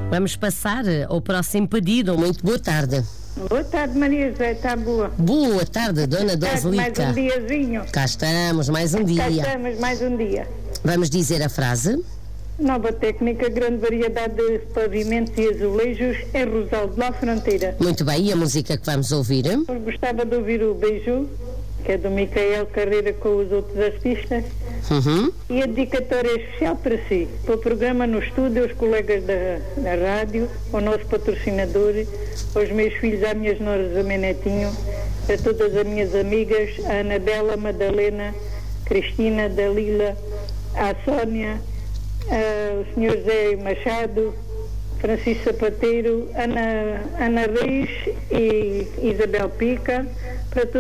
Vamos passar ao próximo pedido. Muito boa tarde. Boa tarde, Maria José, está boa? Boa tarde, Dona Doslica. Mais um diazinho. Cá estamos, mais um dia. Cá estamos, mais um dia. Vamos dizer a frase? Nova técnica, grande variedade de pavimentos e azulejos em Rosal de La Fronteira. Muito bem, e a música que vamos ouvir? Eu gostava de ouvir o Beijo, que é do Micael Carreira com os outros artistas. E a dedicatória especial para si, para o programa no estúdio, aos colegas da rádio, ao nosso patrocinador, aos meus filhos, às minhas noras, ao meu netinho, a todas as minhas amigas, a Anabela, a Madalena, Cristina, a Dalila, a Sónia, o Sr. José Machado, Francisco Sapateiro, Ana Reis e Isabel Pica, para todos.